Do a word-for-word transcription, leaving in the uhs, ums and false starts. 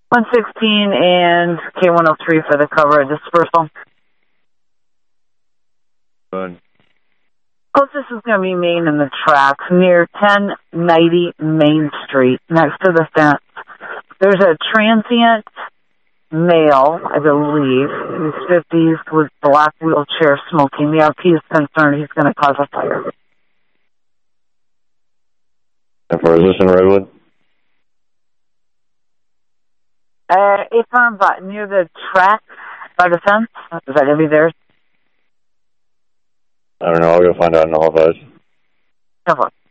one sixteen and K one oh three for the cover of dispersal. Good. Closest is going to be Main in the tracks near ten ninety Main Street, next to the fence. There's a transient male, I believe, in his fifties with black wheelchair smoking. The L P is concerned he's going to cause a fire. And for is this in Redwood? Uh, it's on but near the track by the fence. Is that going to be there? I don't know. I'll go find out in all of us. No problem.